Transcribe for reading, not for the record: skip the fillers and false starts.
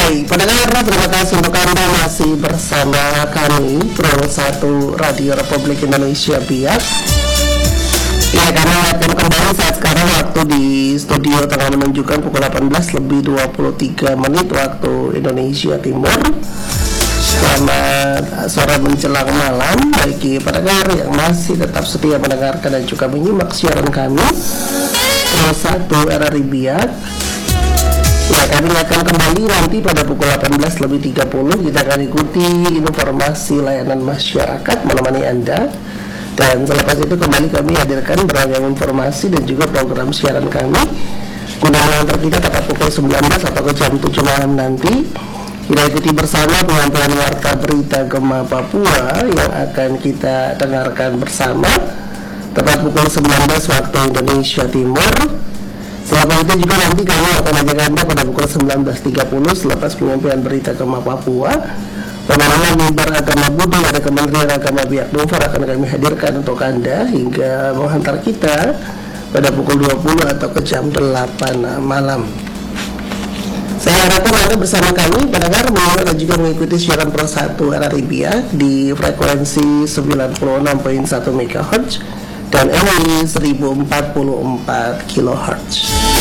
Baik, pendengar, terima kasih untuk Anda masih bersama kami Pro 1 Radio Republik Indonesia Biak. Ya, kami akan kembali saat sekarang waktu di studio tengah menunjukkan pukul 18:23 waktu Indonesia Timur. Selamat sore menjelang malam bagi pendengar yang masih tetap setia mendengarkan dan juga menyimak siaran kami Pro 1 RRI Biak. Ya, kami akan kembali nanti pada pukul 18:30. Kita akan ikuti informasi layanan masyarakat menemani Anda. Dan selepas itu kembali kami hadirkan beragam informasi dan juga program siaran kami guna mengantar kita tepat pukul 19 atau ke jam 7 malam nanti. Kita ikuti bersama pengambilan warta berita Gema Papua yang akan kita dengarkan bersama tepat pukul 19 waktu Indonesia Timur. Selain itu juga nanti kami akan ajak Anda pada pukul 19:30 selepas penyampaian berita Gema Papua. Penerangan mimbar agama Buddha dari Kementerian Agama Biak Numfor akan kami hadirkan untuk Anda hingga menghantar kita pada pukul 20 atau ke jam 8 malam. Saya harapkan Anda bersama kami pendengar dan juga mengikuti siaran Pro 1 RRI Biak di frekuensi 96.1 MHz dan MI 1044 kHz.